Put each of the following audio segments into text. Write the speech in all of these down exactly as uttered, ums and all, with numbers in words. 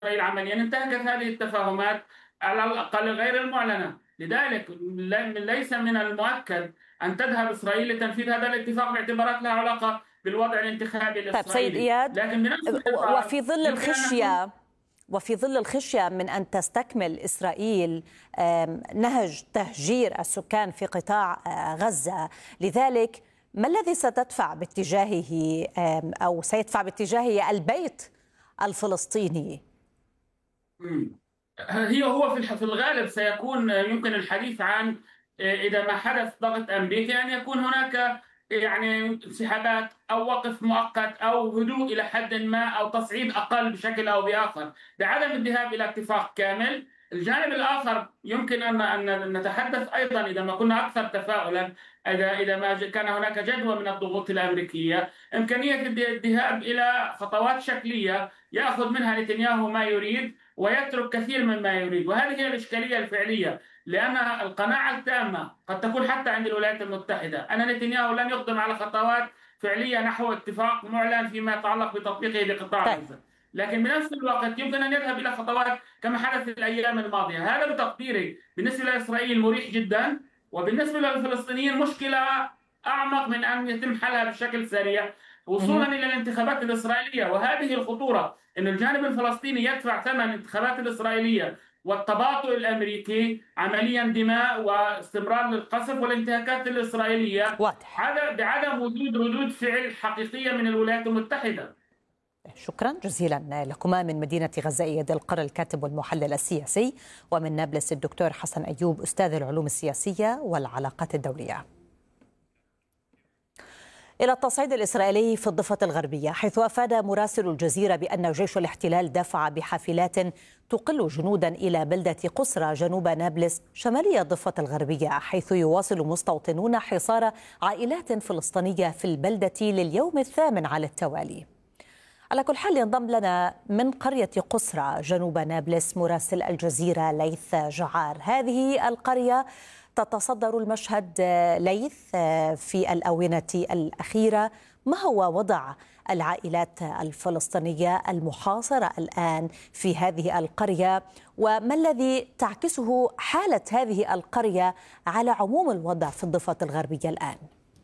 إسرائيل عمليا انتهكت هذه التفاهمات على الأقل غير المعلنة. لذلك ليس من المؤكد أن تذهب إسرائيل لتنفيذ هذا الاتفاق باعتبارات لها علاقة بالوضع الانتخابي طيب سيد الإسرائيلي، إياد، لكن بنفس الإطار وفي ظل يمكن أن نكون الخشية وفي ظل الخشية من أن تستكمل إسرائيل نهج تهجير السكان في قطاع غزة، لذلك ما الذي ستدفع باتجاهه أو سيدفع باتجاهه البيت الفلسطيني؟ هي هو في في الغالب سيكون يمكن الحديث عن إذا ما حدث ضغط أمريكي أن يكون هناك يعني انسحابات أو وقف مؤقت أو هدوء إلى حد ما أو تصعيد أقل بشكل أو بآخر بعدم الذهاب إلى اتفاق كامل. الجانب الآخر يمكن أن أن نتحدث أيضا إذا ما كنا أكثر تفاؤلا، إذا إذا ما كان هناك جدوى من الضغوط الأمريكية، إمكانية الذهاب إلى خطوات شكلية يأخذ منها نتنياهو ما يريد ويترك كثير مما يريد، وهذه هي الإشكالية الفعلية. لأن القناعة التامة قد تكون حتى عند الولايات المتحدة أن نتنياهو لن يقدم على خطوات فعلية نحو اتفاق معلن فيما يتعلق بتطبيقه لقطاع غزة، لكن بنفس الوقت يمكن أن يذهب إلى خطوات كما حدث في الأيام الماضية. هذا بتقديري بالنسبة لإسرائيل مريح جدا، وبالنسبة للفلسطينيين مشكلة أعمق من أن يتم حلها بشكل سريع وصولا إلى الانتخابات الإسرائيلية. وهذه الخطورة، أن الجانب الفلسطيني يدفع ثمن الانتخابات الإسرائيلية والتباطؤ الأمريكي، عمليا دماء واستمرار للقصف والانتهاكات الإسرائيلية، واضح. هذا بعدم وجود ردود فعل حقيقية من الولايات المتحدة. شكرا جزيلا لكما من مدينة غزة إياد القرى الكاتب والمحلل السياسي، ومن نابلس الدكتور حسن أيوب أستاذ العلوم السياسية والعلاقات الدولية. إلى التصعيد الإسرائيلي في الضفة الغربية، حيث أفاد مراسل الجزيرة بأن جيش الاحتلال دفع بحافلات تقل جنودا إلى بلدة قسرى جنوب نابلس شمالية الضفة الغربية، حيث يواصل مستوطنون حصار عائلات فلسطينية في البلدة لليوم الثامن على التوالي. على كل حال، ينضم لنا من قرية قسرى جنوب نابلس مراسل الجزيرة ليث جعار. هذه القرية تتصدر المشهد ليث في الآونة الأخيرة، ما هو وضع العائلات الفلسطينية المحاصرة الآن في هذه القرية، وما الذي تعكسه حالة هذه القرية على عموم الوضع في الضفة الغربية الآن؟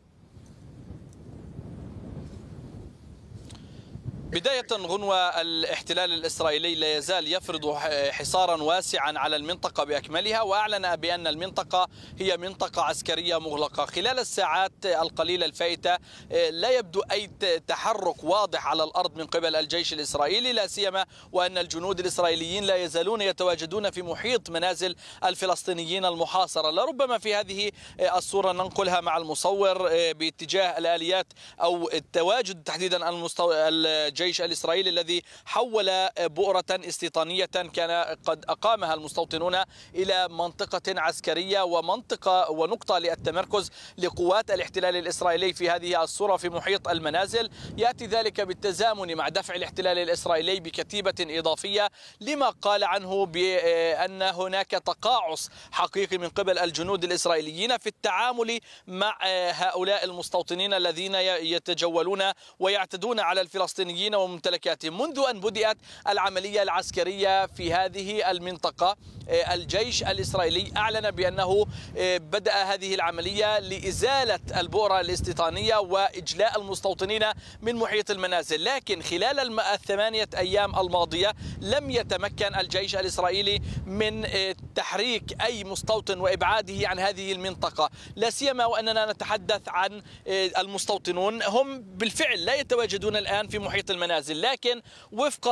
بداية، غنوة الاحتلال الإسرائيلي لا يزال يفرض حصارا واسعا على المنطقة بأكملها، وأعلن بأن المنطقة هي منطقة عسكرية مغلقة. خلال الساعات القليلة الفائتة لا يبدو أي تحرك واضح على الأرض من قبل الجيش الإسرائيلي، لا سيما وأن الجنود الإسرائيليين لا يزالون يتواجدون في محيط منازل الفلسطينيين المحاصرة. لربما في هذه الصورة ننقلها مع المصور باتجاه الآليات أو التواجد تحديدا المستوى الجيش الإسرائيلي الذي حول بؤرة استيطانية كان قد أقامها المستوطنون إلى منطقة عسكرية ومنطقة ونقطة للتمركز لقوات الاحتلال الإسرائيلي في هذه الصورة في محيط المنازل. يأتي ذلك بالتزامن مع دفع الاحتلال الإسرائيلي بكتيبة إضافية لما قال عنه بأن هناك تقاعس حقيقي من قبل الجنود الإسرائيليين في التعامل مع هؤلاء المستوطنين الذين يتجولون ويعتدون على الفلسطينيين وممتلكاتهم. منذ أن بدأت العملية العسكرية في هذه المنطقة، الجيش الإسرائيلي أعلن بأنه بدأ هذه العملية لإزالة البؤرة الاستيطانية وإجلاء المستوطنين من محيط المنازل، لكن خلال الثمانية أيام الماضية لم يتمكن الجيش الإسرائيلي من تحريك أي مستوطن وإبعاده عن هذه المنطقة، لا سيما وأننا نتحدث عن المستوطنون هم بالفعل لا يتواجدون الآن في محيط المنازل، لكن وفق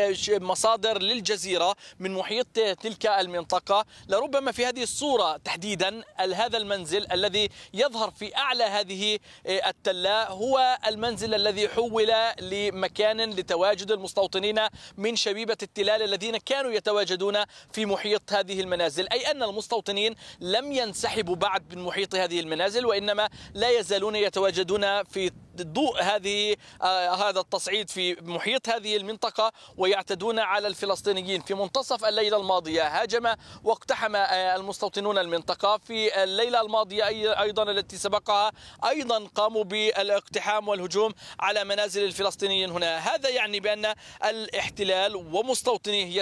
مصادر للجزيرة من محيط تلك المنطقة لربما في هذه الصورة تحديدا هذا المنزل الذي يظهر في أعلى هذه التلة هو المنزل الذي حول لمكان لتواجد المستوطنين من شبيبة التلال الذين كانوا يتواجدون في محيط هذه المنازل، أي أن المستوطنين لم ينسحبوا بعد من محيط هذه المنازل، وإنما لا يزالون يتواجدون في ضوء هذه آه هذا التصعيد في محيط هذه المنطقة ويعتدون على الفلسطينيين. في منتصف الليلة الماضية هاجم واقتحم آه المستوطنون المنطقة. في الليلة الماضية أيضا التي سبقها أيضا قاموا بالاقتحام والهجوم على منازل الفلسطينيين هنا. هذا يعني بأن الاحتلال ومستوطنيه